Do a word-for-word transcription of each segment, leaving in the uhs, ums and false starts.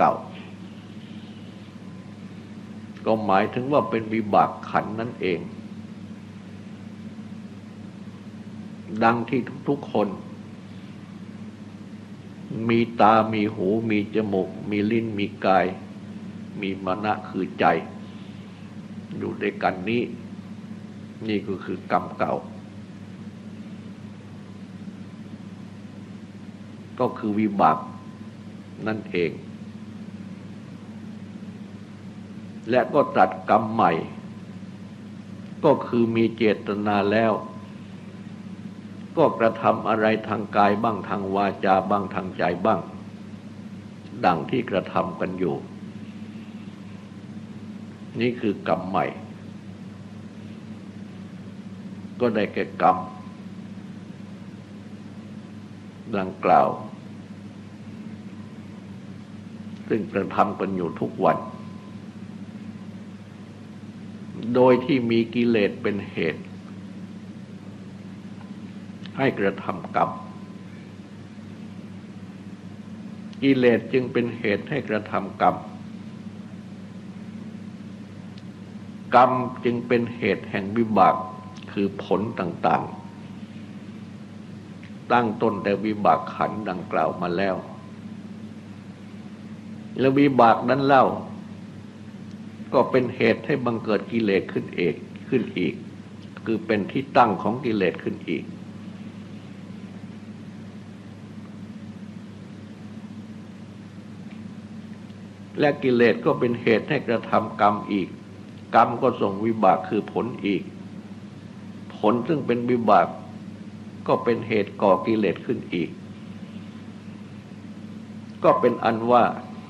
เก่าก็หมายถึงว่าเป็นวิบากขันธ์นั่นเองดังที่ทุกๆคนมีตามีหูมีจมูกมีลิ้นมีกายมีมนะคือใจอยู่ด้วยกันนี้นี่ก็คือกรรมเก่าก็คือวิบากนั่นเองและก็ตรัสกรรมใหม่ก็คือมีเจตนาแล้วก็กระทำอะไรทางกายบ้างทางวาจาบ้างทางใจบ้างดังที่กระทำกันอยู่นี่คือกรรมใหม่ก็ได้แก่กรรมดังกล่าวซึ่งกระทำกันอยู่ทุกวันโดยที่มีกิเลสเป็นเหตุให้กระทำกรรมกิเลสจึงเป็นเหตุให้กระทำกรรมกรรมจึงเป็นเหตุแห่งวิบากคือผลต่างๆตั้งต้นแต่วิบากขันธ์ดังกล่าวมาแล้วและวิบากนั้นเล่าก็เป็นเหตุให้บังเกิดกิเลสขึ้นเอกขึ้นอีกคือเป็นที่ตั้งของกิเลสขึ้นอีกและกิเลสก็เป็นเหตุให้กระทำกรรมอีกกรรมก็ส่งวิบากคือผลอีกผลซึ่งเป็นวิบากก็เป็นเหตุก่อกิเลสขึ้นอีกก็เป็นอันว่า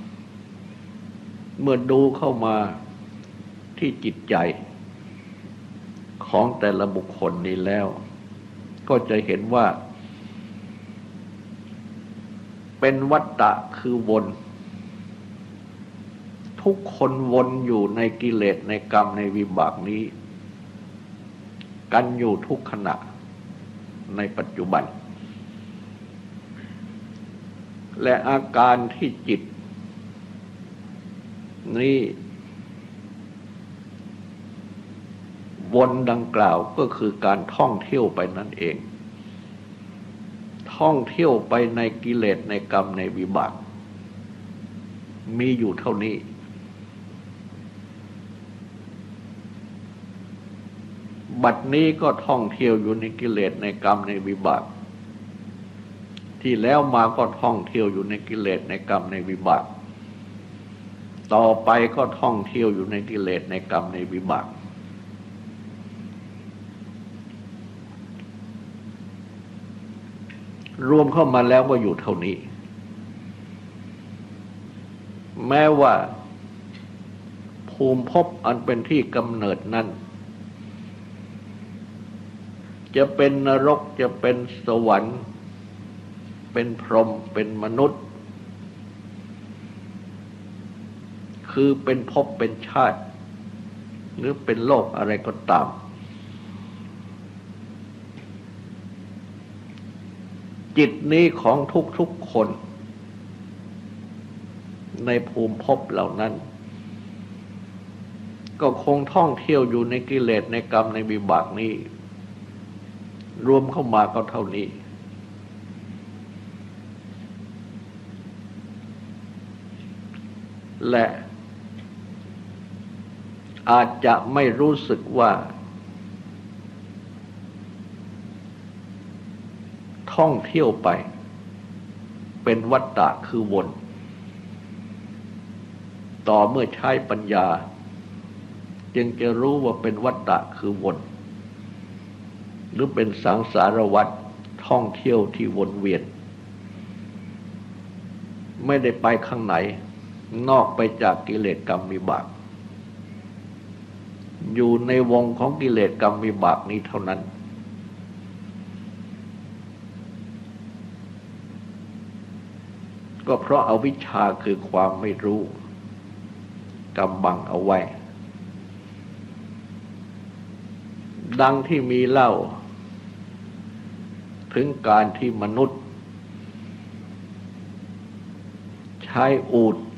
เมื่อดูเข้ามาที่จิตใจของแต่ละบุคคลนี้แล้วก็จะเห็นว่าเป็นวัฏฏะคือวนทุกคนวนอยู่ในกิเลสในกรรมในวิบากนี้กันอยู่ทุกขณะในปัจจุบันและอาการที่จิตนี้วนดังกล่าวก็คือการท่องเที่ยวไปนั่นเองท่องเที่ยวไปในกิเลสในกรรมในวิบากมีอยู่เท่านี้บัดนี้ก็ท่องเที่ยวอยู่ในกิเลสในกรรมในวิบากที่แล้วมาก็ท่องเที่ยวอยู่ในกิเลสในกรรมในวิบากต่อไปก็ท่องเที่ยวอยู่ในกิเลสในกรรมในวิบากรวมเข้ามาแล้วก็อยู่เท่านี้แม้ว่าภูมิภพอันเป็นที่กำเนิดนั้นจะเป็นนรกจะเป็นสวรรค์เป็นพรหมเป็นมนุษย์คือเป็นภพเป็นชาติหรือเป็นโลกอะไรก็ตามจิตนี้ของทุกๆคนในภูมิภพเหล่านั้นก็คงท่องเที่ยวอยู่ในกิเลสในกรรมในวิบากนี้รวมเข้ามาก็เท่านี้และอาจจะไม่รู้สึกว่าท่องเที่ยวไปเป็นวัฏฏะคือวนต่อเมื่อใช้ปัญญาจึงจะรู้ว่าเป็นวัฏฏะคือวนหรือเป็นสังสารวัฏท่องเที่ยวที่วนเวียนไม่ได้ไปข้างไหนนอกไปจากกิเลสกรรมวิบากอยู่ในวงของกิเลสกรรมวิบากนี้เท่านั้นก็เพราะอวิชชาคือความไม่รู้กำบังเอาไว้ดังที่มีเล่าถึงการที่มนุษย์ใช้อูฐ